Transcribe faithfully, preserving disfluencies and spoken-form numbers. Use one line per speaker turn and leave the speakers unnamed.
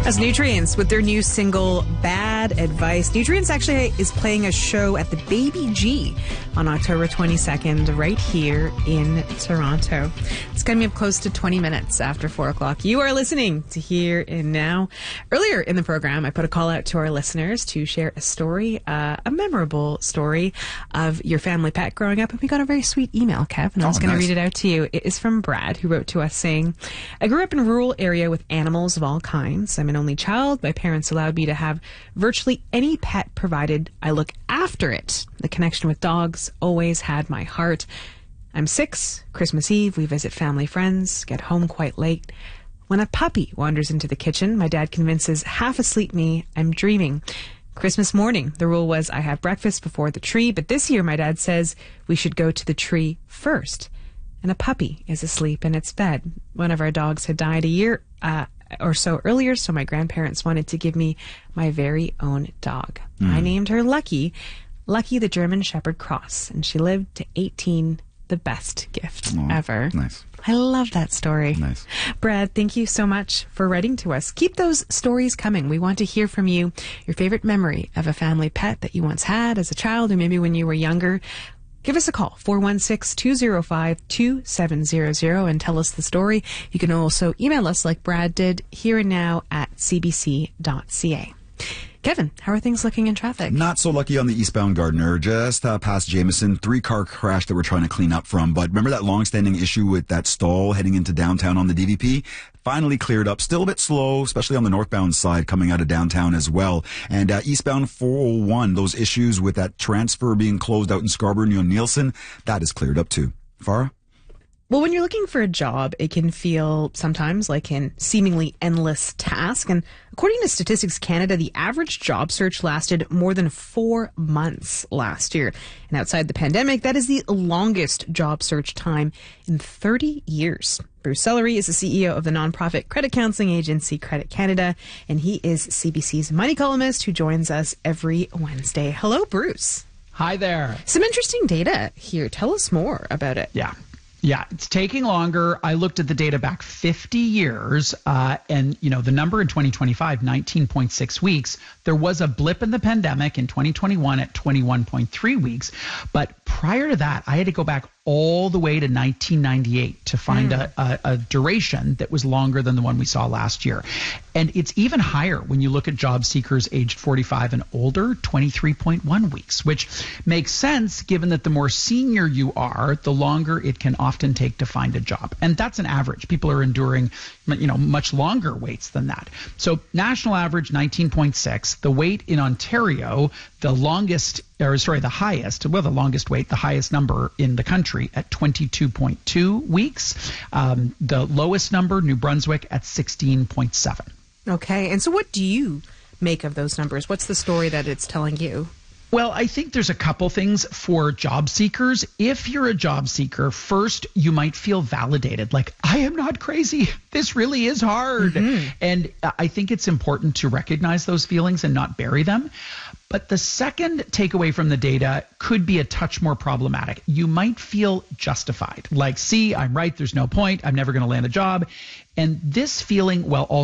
As Nutrients with their new single, Bad Advice. Nutrients actually is playing a show at the Baby G on October twenty-second right here in Toronto. It's coming up close to twenty minutes after four o'clock. You are listening to Here and Now. Earlier in the program, I put a call out to our listeners to share a story, uh, a memorable story of your family pet growing up. And we got a very sweet email, Kev, and I was
Oh,
going to
nice.
read it out to you. It is from Brad, who wrote to us saying, I grew up in a rural area with animals of all kinds. I'm an only child. My parents allowed me to have virtually any pet provided I look after it. The connection with dogs always had my heart. I'm six. Christmas Eve, we visit family friends, get home quite late. When a puppy wanders into the kitchen, my dad convinces half asleep me I'm dreaming. Christmas morning, the rule was I have breakfast before the tree, but this year my dad says we should go to the tree first. And a puppy is asleep in its bed. One of our dogs had died a year uh, or so earlier, so my grandparents wanted to give me my very own dog. Mm. I named her Lucky, Lucky the German Shepherd Cross, and she lived to eighteen, the best gift
Oh,
ever.
Nice.
I love that story.
Nice.
Brad, thank you so much for writing to us. Keep those stories coming. We want to hear from you, your favorite memory of a family pet that you once had as a child or maybe when you were younger. Give us a call, four one six, two zero five, two seven zero zero, and tell us the story. You can also email us like Brad did, here and now at c b c dot c a. Kevin, how are things looking in traffic?
Not so lucky on the eastbound Gardiner, just uh, past Jameson. Three-car crash that we're trying to clean up from. But remember that long-standing issue with that stall heading into downtown on the D V P? Finally cleared up. Still a bit slow, especially on the northbound side coming out of downtown as well. And uh, eastbound four oh one, those issues with that transfer being closed out in Scarborough near Nielsen, that is cleared up too. Farah?
Well, when you're looking for a job, it can feel sometimes like an seemingly endless task. And according to Statistics Canada, the average job search lasted more than four months last year. And outside the pandemic, that is the longest job search time in thirty years. Bruce Sellery is the C E O of the nonprofit credit counseling agency Credit Canada, and he is C B C's money columnist who joins us every Wednesday. Hello, Bruce.
Hi there.
Some interesting data here. Tell us more about it.
Yeah. Yeah, it's taking longer. I looked at the data back fifty years, uh, and, you know, the number in twenty twenty-five, nineteen point six weeks. There was a blip in the pandemic in twenty twenty-one at twenty-one point three weeks. But prior to that, I had to go back all the way to nineteen ninety-eight to find mm. a, a, a duration that was longer than the one we saw last year. And it's even higher when you look at job seekers aged forty-five and older, twenty-three point one weeks, which makes sense given that the more senior you are, the longer it can often take to find a job. And that's an average. People are enduring, you know, much longer waits than that. So national average, nineteen point six. The wait in Ontario, the longest, or sorry, the highest, well, the longest wait, the highest number in the country at twenty-two point two weeks. Um, the lowest number, New Brunswick, at sixteen point seven.
Okay. And so what do you make of those numbers? What's the story that it's telling you?
Well, I think there's a couple things for job seekers. If you're a job seeker, first, you might feel validated, like, I am not crazy. This really is hard. Mm-hmm. And I think it's important to recognize those feelings and not bury them. But the second takeaway from the data could be a touch more problematic. You might feel justified, like, see, I'm right, there's no point, I'm never going to land a job. And this feeling, while also